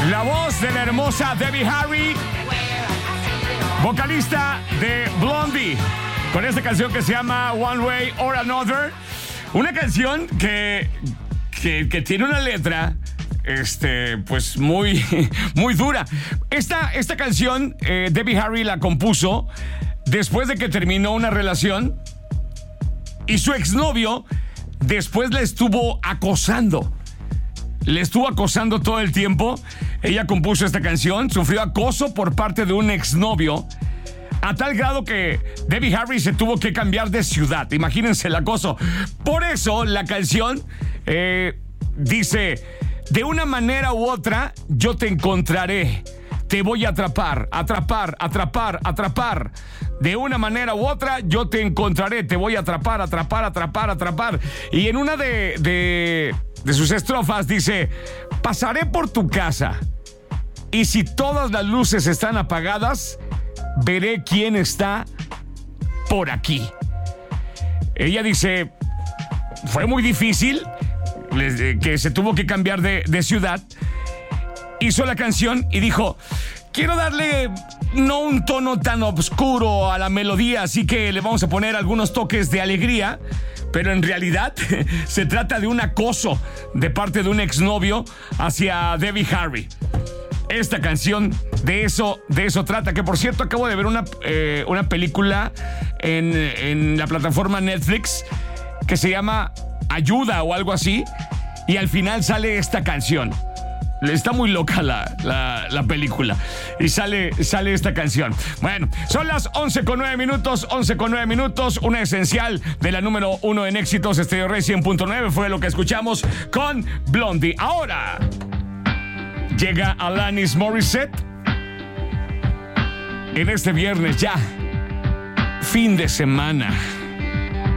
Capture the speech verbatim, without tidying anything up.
La voz de la hermosa Debbie Harry, vocalista de Blondie, con esta canción que se llama One Way or Another. Una canción que, que, que tiene una letra, este, pues muy, muy dura. Esta, esta canción, eh, Debbie Harry la compuso después de que terminó una relación y su exnovio después la estuvo acosando. Le estuvo acosando todo el tiempo. Ella compuso esta canción, sufrió acoso por parte de un exnovio, a tal grado que Debbie Harry se tuvo que cambiar de ciudad. Imagínense el acoso. Por eso la canción eh, dice: de una manera u otra yo te encontraré, te voy a atrapar, atrapar, atrapar, atrapar. De una manera u otra yo te encontraré, te voy a atrapar, atrapar, atrapar, atrapar. Y en una de, de, de sus estrofas dice: pasaré por tu casa y si todas las luces están apagadas, veré quién está por aquí. Ella dice, fue muy difícil, que se tuvo que cambiar de, de ciudad. Hizo la canción y dijo: quiero darle no un tono tan oscuro a la melodía, así que le vamos a poner algunos toques de alegría. Pero en realidad se trata de un acoso de parte de un exnovio hacia Debbie Harry. Esta canción de eso, de eso trata. Que por cierto, acabo de ver una, eh, una película en, en la plataforma Netflix que se llama Ayuda o algo así. Y al final sale esta canción. Está muy loca la, la, la película. Y sale, sale esta canción. Bueno, son las once con nueve minutos. once con nueve minutos. Una esencial de la número uno en éxitos. Stereo Rey cien punto nueve fue lo que escuchamos con Blondie. Ahora llega Alanis Morissette en este viernes ya, fin de semana.